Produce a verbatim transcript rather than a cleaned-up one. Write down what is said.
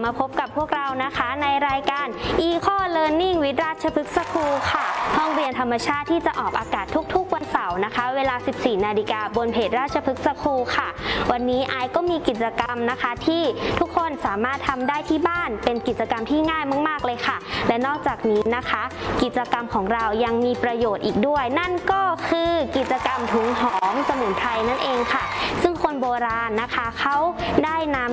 มาพบกับพวกเรานะคะในรายการ Eco Learning with ราชพฤกษ์สคูลค่ะห้องเรียนธรรมชาติที่จะออกอากาศทุกๆวันเสาร์นะคะเวลา สิบสี่นาฬิกาบนเพจราชพฤกษ์สคูลค่ะวันนี้ไอก็มีกิจกรรมนะคะที่ทุกคนสามารถทำได้ที่บ้านเป็นกิจกรรมที่ง่ายมากๆเลยค่ะและนอกจากนี้นะคะกิจกรรมของเรายังมีประโยชน์อีกด้วยนั่นก็คือกิจกรรมถุงหอมสมุนไพรนั่นเองค่ะซึ่งคนโบราณนะคะเขาได้นำ